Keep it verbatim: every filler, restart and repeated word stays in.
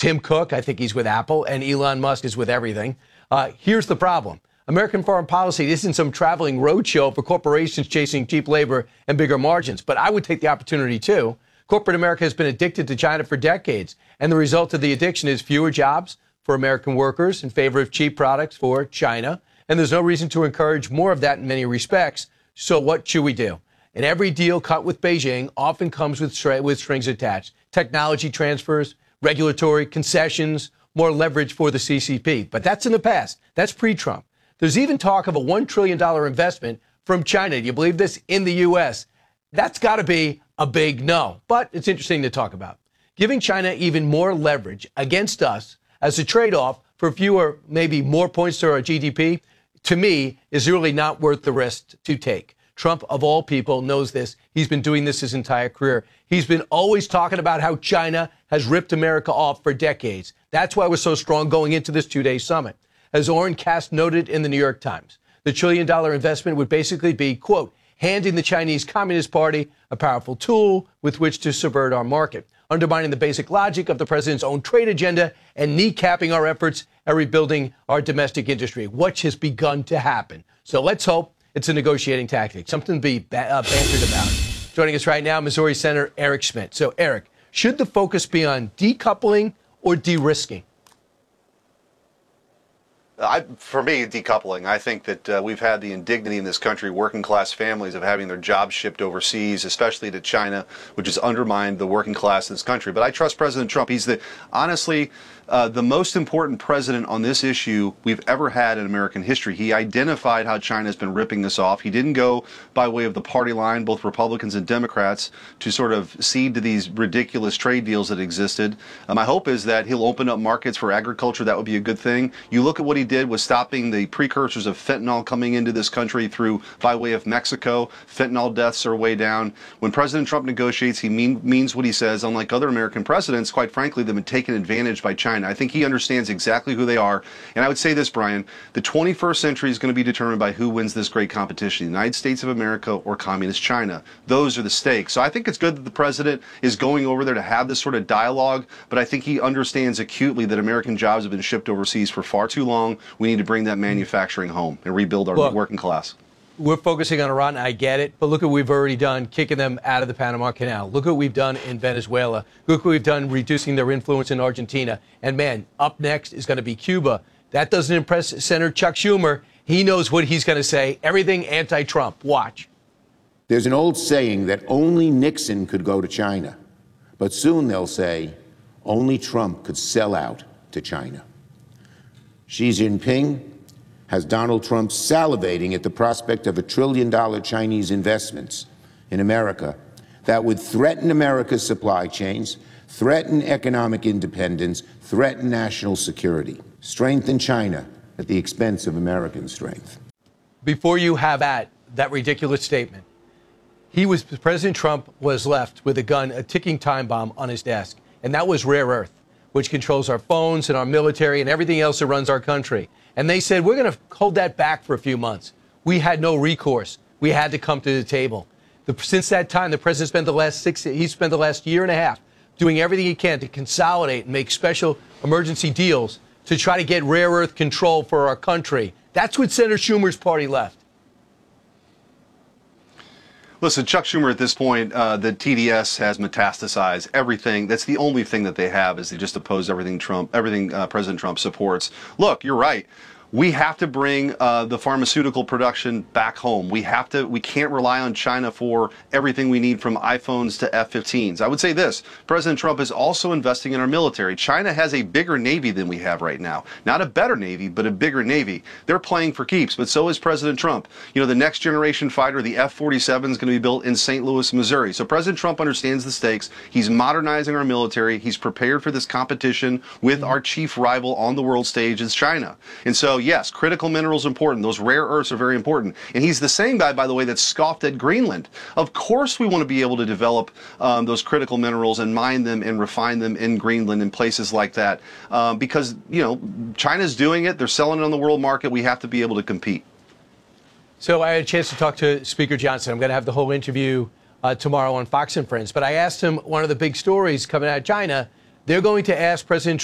Tim Cook, I think he's with Apple, and Elon Musk is with everything. Uh, here's the problem. American foreign policy isn't some traveling roadshow for corporations chasing cheap labor and bigger margins. But I would take the opportunity, too. Corporate America has been addicted to China for decades, and the result of the addiction is fewer jobs for American workers in favor of cheap products for China. And there's no reason to encourage more of that in many respects. So what should we do? And every deal cut with Beijing often comes with, stra- with strings attached. Technology transfers, regulatory concessions, more leverage for the C C P. But that's in the past. That's pre-Trump. There's even talk of a one trillion dollars investment from China. Do you believe this? In the U S. That's got to be a big no. But it's interesting to talk about. Giving China even more leverage against us as a trade-off for fewer, maybe more points to our G D P, to me, is really not worth the risk to take. Trump, of all people, knows this. He's been doing this his entire career. He's been always talking about how China has ripped America off for decades. That's why we're so strong going into this two-day summit. As Oren Cass noted in the New York Times, the trillion-dollar investment would basically be, quote, handing the Chinese Communist Party a powerful tool with which to subvert our market, undermining the basic logic of the president's own trade agenda and kneecapping our efforts at rebuilding our domestic industry, which has begun to happen. So let's hope it's a negotiating tactic, something to be ba- uh, bantered about. Joining us right now, Missouri Senator Eric Schmitt. So, Eric, should the focus be on decoupling or de-risking? I, for me, decoupling. I think that uh, we've had the indignity in this country, working class families, of having their jobs shipped overseas, especially to China, which has undermined the working class in this country. But I trust President Trump. He's the, honestly, uh, the most important president on this issue we've ever had in American history. He identified how China has been ripping us off. He didn't go by way of the party line, both Republicans and Democrats, to sort of cede to these ridiculous trade deals that existed. Um, my hope is that he'll open up markets for agriculture. That would be a good thing. You look at what he did was stopping the precursors of fentanyl coming into this country through by way of Mexico. Fentanyl deaths are way down. When President Trump negotiates, he mean, means what he says. Unlike other American presidents, quite frankly, they've been taken advantage by China. I think he understands exactly who they are. And I would say this, Brian, the twenty-first century is going to be determined by who wins this great competition, the United States of America or communist China. Those are the stakes. So I think it's good that the president is going over there to have this sort of dialogue, but I think he understands acutely that American jobs have been shipped overseas for far too long. We need to bring that manufacturing home and rebuild our Look, working class. We're focusing on Iran, I get it, but look what we've already done, kicking them out of the Panama Canal. Look what we've done in Venezuela. Look what we've done reducing their influence in Argentina. And, man, up next is going to be Cuba. That doesn't impress Senator Chuck Schumer. He knows what he's going to say. Everything anti-Trump. Watch. There's an old saying that only Nixon could go to China, but soon they'll say only Trump could sell out to China. Xi Jinping has Donald Trump salivating at the prospect of a trillion dollar Chinese investments in America that would threaten America's supply chains, threaten economic independence, threaten national security, strengthen China at the expense of American strength. Before you have at that ridiculous statement, he was President Trump was left with a gun, a ticking time bomb on his desk, and that was rare earth, which controls our phones and our military and everything else that runs our country. And they said, we're going to hold that back for a few months. We had no recourse. We had to come to the table. The, since that time, the president spent the last six, he spent the last year and a half doing everything he can to consolidate and make special emergency deals to try to get rare earth control for our country. That's what Senator Schumer's party left. Listen, Chuck Schumer, at this point, uh, the T D S has metastasized everything. That's the only thing that they have, is they just oppose everything Trump, everything uh, President Trump supports. Look, you're right. We have to bring uh, the pharmaceutical production back home. We have to. We can't rely on China for everything we need, from iPhones to F fifteens. I would say this: President Trump is also investing in our military. China has a bigger Navy than we have right now. Not a better Navy, but a bigger Navy. They're playing for keeps, but so is President Trump. You know, the next generation fighter, the F forty-seven, is going to be built in Saint Louis, Missouri. So President Trump understands the stakes. He's modernizing our military. He's prepared for this competition with our chief rival on the world stage, is China. And so, yes, critical minerals important. Those rare earths are very important. And he's the same guy, by the way, that scoffed at Greenland. Of course we want to be able to develop um, those critical minerals and mine them and refine them in Greenland and places like that. Um, because, you know, China's doing it. They're selling it on the world market. We have to be able to compete. So I had a chance to talk to Speaker Johnson. I'm going to have the whole interview uh, tomorrow on Fox and Friends. But I asked him one of the big stories coming out of China. They're going to ask President